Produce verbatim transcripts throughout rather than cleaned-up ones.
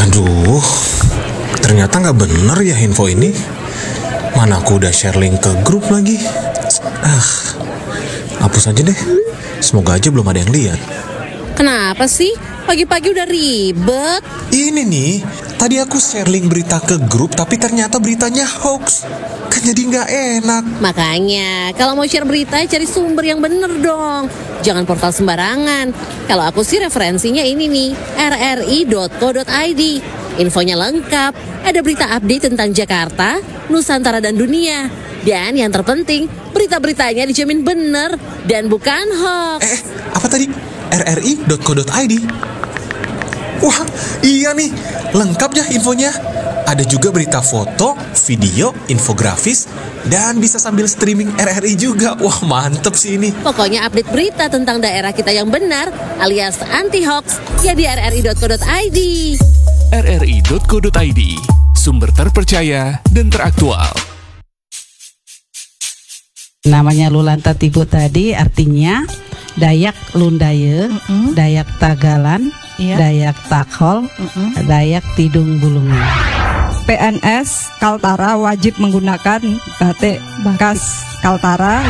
Aduh, ternyata nggak bener ya info ini. Mana aku udah share link ke grup lagi. Ah, hapus aja deh. Semoga aja belum ada yang lihat. Kenapa sih? Pagi-pagi udah ribet. Ini nih, tadi aku share link berita ke grup, tapi ternyata beritanya hoax. Kan jadi nggak enak. Makanya, kalau mau share berita, cari sumber yang bener dong. Jangan portal sembarangan. Kalau aku sih referensinya ini nih, r r i dot co dot i d. Infonya lengkap, ada berita update tentang Jakarta, Nusantara dan dunia. Dan yang terpenting, berita-beritanya dijamin bener dan bukan hoax. Eh, apa tadi? r r i dot co dot i d. Wah, iya nih, lengkap ya infonya. Ada juga berita foto, video, infografis, dan bisa sambil streaming R R I juga. Wah, mantep sih ini. Pokoknya update berita tentang daerah kita yang benar, alias anti-hoax, ya di r r i dot co dot i d. r r i dot co dot i d, sumber terpercaya dan teraktual. Namanya Lulanta Tibu tadi artinya Dayak Lundaye, mm-mm. Dayak Tagalan, yeah. Dayak Takhol, mm-mm. Dayak Tidung Bulungan. P N S Kaltara wajib menggunakan batik khas Kaltara.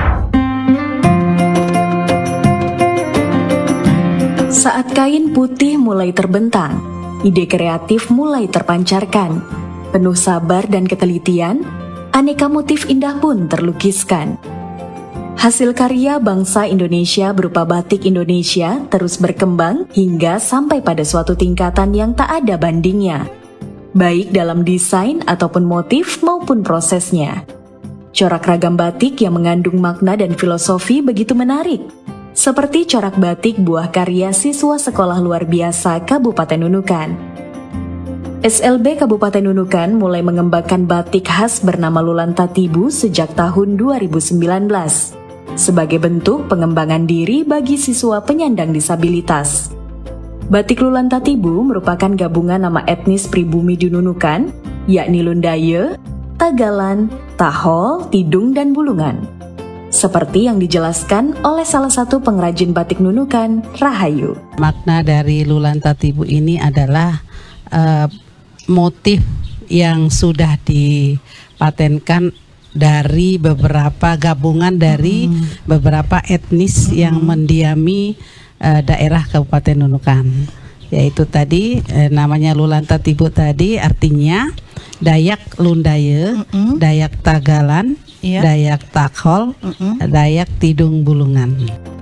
Saat kain putih mulai terbentang, ide kreatif mulai terpancarkan. Penuh sabar dan ketelitian, aneka motif indah pun terlukiskan. Hasil karya bangsa Indonesia berupa batik Indonesia terus berkembang hingga sampai pada suatu tingkatan yang tak ada bandingnya, baik dalam desain ataupun motif maupun prosesnya. Corak ragam batik yang mengandung makna dan filosofi begitu menarik, seperti corak batik buah karya siswa sekolah luar biasa Kabupaten Nunukan. S L B Kabupaten Nunukan mulai mengembangkan batik khas bernama Lulanta Tibu sejak tahun dua ribu sembilan belas, sebagai bentuk pengembangan diri bagi siswa penyandang disabilitas. Batik Lulanta Tibu merupakan gabungan nama etnis pribumi di Nunukan, yakni Lundaye, Tagalan, Tahol, Tidung, dan Bulungan. Seperti yang dijelaskan oleh salah satu pengrajin batik Nunukan, Rahayu. Makna dari Lulanta Tibu ini adalah uh, motif yang sudah dipatenkan dari beberapa gabungan dari hmm. beberapa etnis hmm. yang mendiami uh, daerah Kabupaten Nunukan, yaitu tadi eh, namanya Lulanta Tibu tadi artinya Dayak Lundaye, mm-mm. Dayak Tagalan, yeah. Dayak Takhol, mm-mm. Dayak Tidung Bulungan.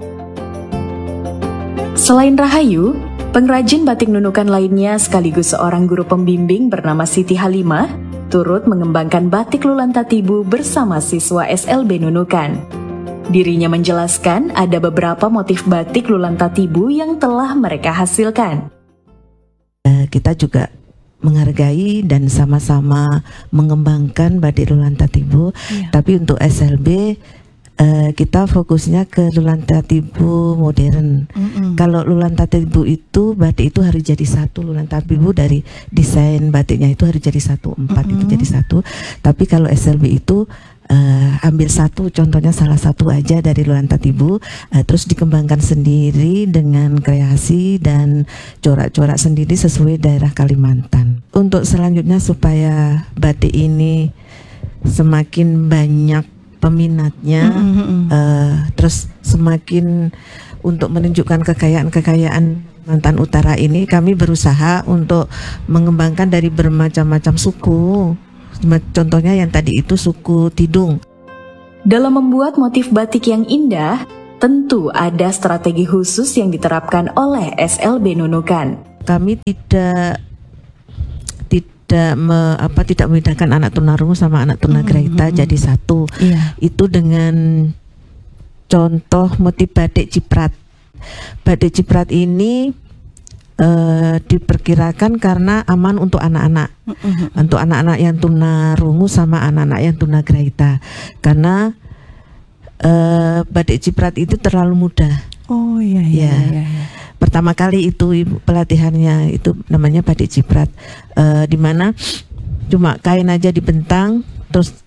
Selain Rahayu, pengrajin batik Nunukan lainnya sekaligus seorang guru pembimbing bernama Siti Halimah turut mengembangkan batik Lulanta Tibu bersama siswa S L B Nunukan. Dirinya menjelaskan ada beberapa motif batik Lulanta Tibu yang telah mereka hasilkan. Kita juga menghargai dan sama-sama mengembangkan batik Lulanta Tibu, iya. Tapi untuk S L B uh, kita fokusnya ke Lulanta Tibu modern. Mm-mm. Kalau Lulanta Tibu itu batik itu harus jadi satu, Lulanta Tibu dari desain batiknya itu harus jadi satu, empat Mm-mm. itu jadi satu. Tapi kalau S L B itu Uh, ambil satu, contohnya salah satu aja dari Lulanta Tibu, uh, terus dikembangkan sendiri dengan kreasi dan corak-corak sendiri sesuai daerah Kalimantan. Untuk selanjutnya supaya batik ini semakin banyak peminatnya, mm-hmm. uh, terus semakin untuk menunjukkan kekayaan-kekayaan Kalimantan Utara ini, kami berusaha untuk mengembangkan dari bermacam-macam suku. Contohnya yang tadi itu suku Tidung. Dalam membuat motif batik yang indah, tentu ada strategi khusus yang diterapkan oleh S L B Nunukan. Kami tidak tidak me, apa tidak membedakan anak tunarungu sama anak tunagrahita mm-hmm. jadi satu. Yeah. Itu dengan contoh motif batik ciprat. Batik ciprat ini Uh, diperkirakan karena aman untuk anak-anak, mm-hmm. untuk anak-anak yang tunarungu sama anak-anak yang tunagrahita, karena uh, batik ciprat itu terlalu mudah. Oh iya iya. Ya. iya, iya. Pertama kali itu ibu pelatihannya itu namanya batik ciprat, uh, di mana cuma kain aja dibentang, terus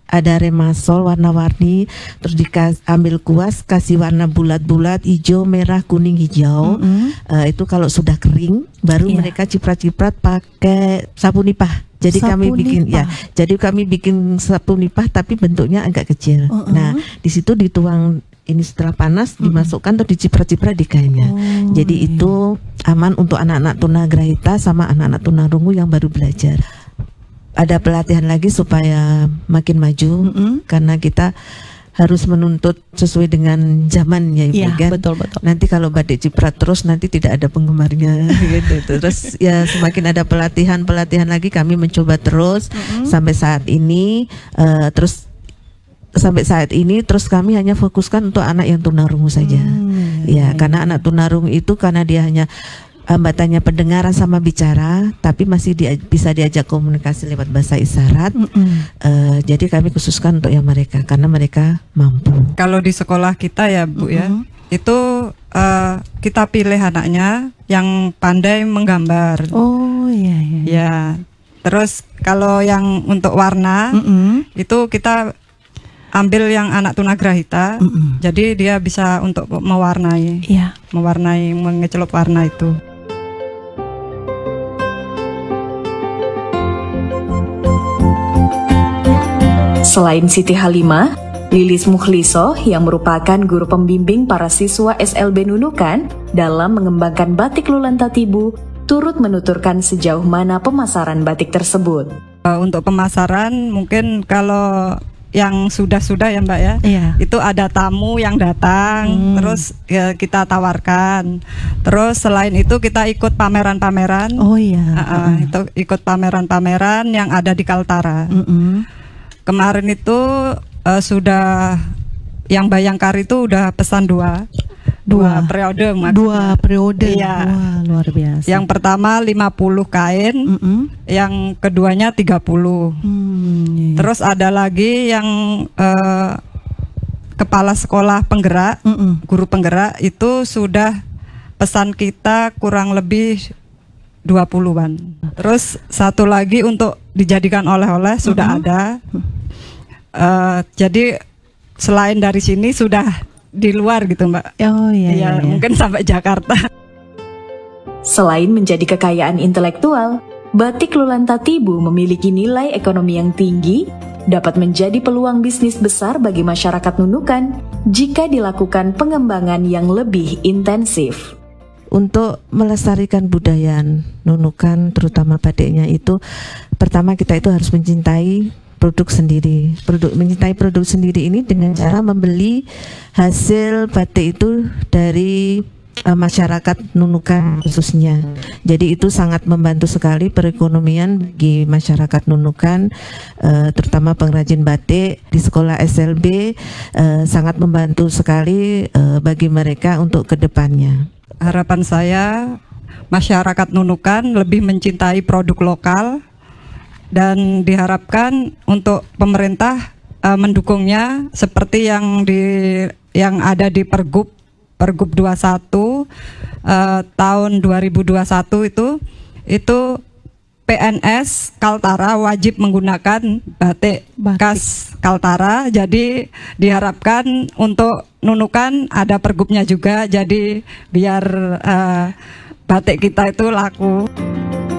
ada remasol warna-warni, terus diambil kuas, kasih warna bulat-bulat, hijau, merah, kuning, hijau. Mm-hmm. Uh, itu kalau sudah kering, baru Iya. mereka ciprat-ciprat pakai sapu nipah. Jadi Sapu kami bikin nipah. ya, jadi kami bikin sapu nipah tapi bentuknya agak kecil. Mm-mm. Nah, di situ dituang ini setelah panas dimasukkan atau diciprat-ciprat di kainnya. Oh, Jadi iya. itu aman untuk anak-anak tunagrahita sama anak-anak tunarungu yang baru belajar. Ada pelatihan lagi supaya makin maju Mm-mm. karena kita harus menuntut sesuai dengan zaman ya Ibu Iya, kan. betul, betul. Nanti kalau batik ciprat terus nanti tidak ada penggemarnya gitu. Terus ya semakin ada pelatihan-pelatihan lagi kami mencoba terus sampai saat ini eh, terus sampai saat ini terus kami hanya fokuskan untuk anak yang tunarungu saja. Ya, karena anak tunarungu itu karena dia hanya hambatannya pendengaran sama bicara, tapi masih dia, bisa diajak komunikasi lewat bahasa isyarat. Eh, jadi kami khususkan untuk yang mereka karena mereka mampu. Kalau di sekolah kita ya Bu ya, itu eh, kita pilih anaknya yang pandai menggambar. Oh iya iya. Ya, terus kalau yang untuk warna Mm-mm. itu kita ambil yang anak tunagrahita, Mm-mm. jadi dia bisa untuk mewarnai, Iya. mewarnai, mengecelup warna itu. Selain Siti Halimah, Lilis Mukhlisoh yang merupakan guru pembimbing para siswa S L B Nunukan dalam mengembangkan batik Lulantatibu turut menuturkan sejauh mana pemasaran batik tersebut. Eh, untuk pemasaran mungkin kalau yang sudah-sudah ya Mbak ya, Iya. itu ada tamu yang datang, Hmm. terus ya, kita tawarkan. Terus selain itu kita ikut pameran-pameran. Oh iya. Ah, ah, itu ikut pameran-pameran yang ada di Kaltara. Mm-mm. Kemarin itu eh, sudah yang Bayangkari itu udah pesan dua, dua, Dua. periode maksudnya. Dua periode. Iya. Wah, luar biasa. Yang pertama lima puluh kain, Mm-mm. yang keduanya tiga puluh. Hmm, iya, iya. Terus ada lagi yang eh, kepala sekolah penggerak, Mm-mm. guru penggerak itu sudah pesan kita kurang lebih dua puluhan. Terus satu lagi untuk dijadikan oleh-oleh sudah ada. Eh, jadi selain dari sini sudah di luar gitu Mbak. Oh iya. Iya, iya, iya. mungkin sampai Jakarta. Selain menjadi kekayaan intelektual, batik Lulantatibu memiliki nilai ekonomi yang tinggi, dapat menjadi peluang bisnis besar bagi masyarakat Nunukan jika dilakukan pengembangan yang lebih intensif. Untuk melestarikan budaya Nunukan terutama batiknya itu pertama kita itu harus mencintai produk sendiri. Produk mencintai produk sendiri ini dengan cara membeli hasil batik itu dari uh, masyarakat Nunukan khususnya. Jadi itu sangat membantu sekali perekonomian bagi masyarakat Nunukan, uh, terutama pengrajin batik di sekolah S L B uh, sangat membantu sekali uh, bagi mereka untuk kedepannya. Harapan saya masyarakat Nunukan lebih mencintai produk lokal dan diharapkan untuk pemerintah uh, mendukungnya seperti yang di yang ada di Pergub Pergub dua puluh satu uh, tahun dua ribu dua puluh satu itu itu P N S Kaltara wajib menggunakan batik, Batik. khas Kaltara. Jadi diharapkan untuk Nunukan ada pergubnya juga, jadi biar uh, batik kita itu laku.